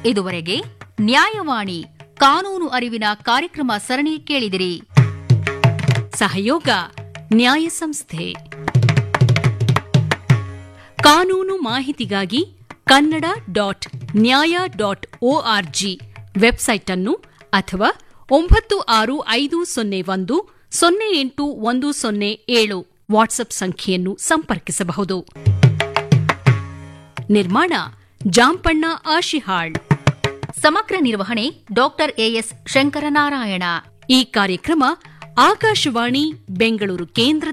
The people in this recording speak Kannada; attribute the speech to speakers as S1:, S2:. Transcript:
S1: ಇದುವರೆಗೆ ನ್ಯಾಯವಾಣಿ ಕಾನೂನು ಅರಿವಿನ ಕಾರ್ಯಕ್ರಮ ಸರಣಿ ಕೇಳಿದಿರಿ.
S2: ಸಹಯೋಗ ನ್ಯಾಯ ಸಂಸ್ಥೆ. ಕಾನೂನು ಮಾಹಿತಿಗಾಗಿ kannada.nya.org ವೆಬ್ಸೈಟ್ ಅನ್ನು ಅಥವಾ 9550108107 ವಾಟ್ಸ್ಆಪ್ ಸಂಖ್ಯೆಯನ್ನು ಸಂಪರ್ಕಿಸಬಹುದು. ನಿರ್ಮಾಣ ಜಾಂಪಣ್ಣ ಆಶಿಹಾಳ್.
S1: ಸಮಗ್ರ ನಿರ್ವಹಣೆ ಡಾಕ್ಟರ್ ಎಎಸ್ ಶಂಕರನಾರಾಯಣ.
S2: ಈ ಕಾರ್ಯಕ್ರಮ ಆಕಾಶವಾಣಿ ಬೆಂಗಳೂರು ಕೇಂದ್ರದ